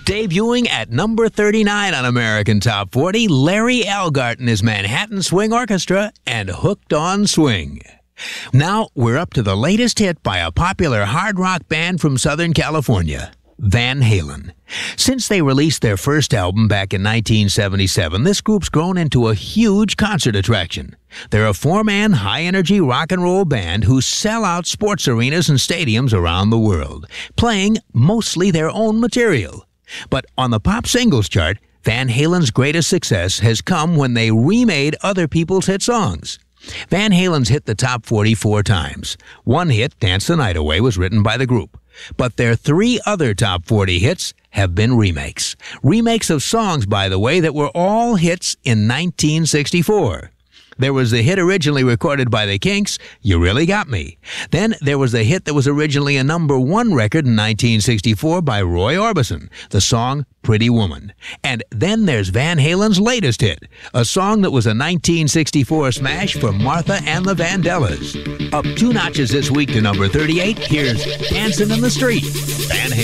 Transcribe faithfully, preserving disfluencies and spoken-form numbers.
Debuting at number thirty-nine on American Top forty, Larry Elgart and his Manhattan Swing Orchestra and Hooked on Swing. Now we're up to the latest hit by a popular hard rock band from Southern California, Van Halen. Since they released their first album back in nineteen seventy-seven, this group's grown into a huge concert attraction. They're a four-man, high-energy rock and roll band who sell out sports arenas and stadiums around the world, playing mostly their own material. But on the pop singles chart, Van Halen's greatest success has come when they remade other people's hit songs. Van Halen's hit the top forty four times. One hit, Dance the Night Away, was written by the group. But their three other top forty hits have been remakes. Remakes of songs, by the way, that were all hits in nineteen sixty-four. There was the hit originally recorded by the Kinks, You Really Got Me. Then there was the hit that was originally a number one record in nineteen sixty-four by Roy Orbison, the song Pretty Woman. And then there's Van Halen's latest hit, a song that was a nineteen sixty-four smash for Martha and the Vandellas. Up two notches this week to number thirty-eight, here's Dancing in the Street. Van Halen.